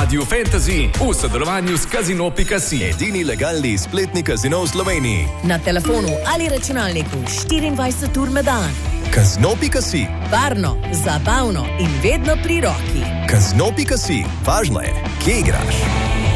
Radiu Fantasy v sodelovanju s Casino.si. Edini legalni spletni kazino v Sloveniji. Na telefonu ali računalniku 24 ur na dan. Casino.si. Varno, zabavno in vedno pri roki. Casino.si. Važno je, kje igraš.